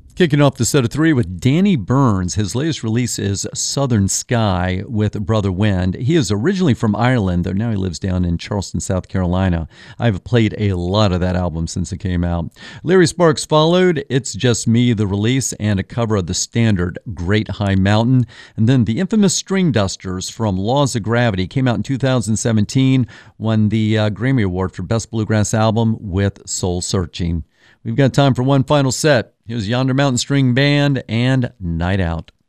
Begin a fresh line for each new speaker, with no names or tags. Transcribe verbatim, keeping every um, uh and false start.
Kicking off the set of three with Danny Burns. His latest release is Southern Sky with Brother Wind. He is originally from Ireland, though now he lives down in Charleston, South Carolina. I've played a lot of that album since it came out. Larry Sparks followed, It's Just Me, the release, and a cover of the standard Great High Mountain. And then the infamous String Dusters from Laws of Gravity came out in two thousand seventeen, won the uh, Grammy Award for Best Bluegrass Album with Soul Searching. We've got time for one final set. Here's Yonder Mountain String Band and Night Out.